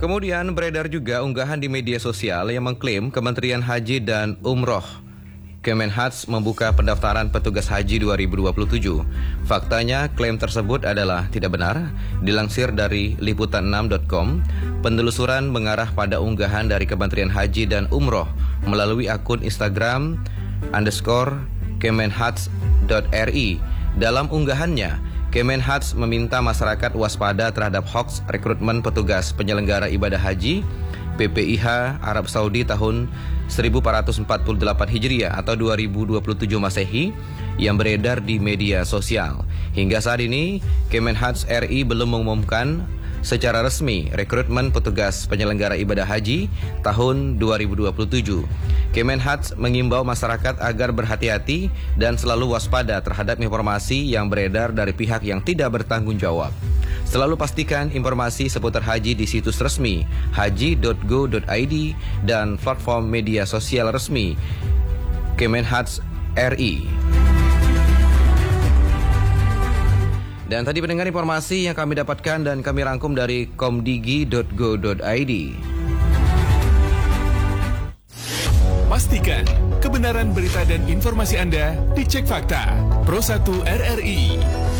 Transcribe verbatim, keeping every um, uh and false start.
Kemudian beredar juga unggahan di media sosial yang mengklaim Kementerian Haji dan Umroh Kemenhaj membuka pendaftaran petugas haji dua ribu dua puluh tujuh. Faktanya, klaim tersebut adalah tidak benar. Dilansir dari liputan enam titik com, penelusuran mengarah pada unggahan dari Kementerian Haji dan Umroh melalui akun Instagram underscore kemenhaj.ri. Dalam unggahannya, Kemenhaj meminta masyarakat waspada terhadap hoaks rekrutmen petugas penyelenggara ibadah haji P P I H Arab Saudi tahun seribu empat ratus empat puluh delapan Hijriah atau dua ribu dua puluh tujuh Masehi yang beredar di media sosial. Hingga saat ini, Kemenhaj R I belum mengumumkan secara resmi rekrutmen petugas penyelenggara ibadah haji tahun dua ribu dua puluh tujuh. Kemenhaj mengimbau masyarakat agar berhati-hati dan selalu waspada terhadap informasi yang beredar dari pihak yang tidak bertanggung jawab. Selalu pastikan informasi seputar haji di situs resmi haji titik go titik i d dan platform media sosial resmi Kemenhaj R I. Dan tadi pendengar informasi yang kami dapatkan dan kami rangkum dari komdigi titik go titik i d. Pastikan kebenaran berita dan informasi Anda dicek fakta. Pro satu R R I.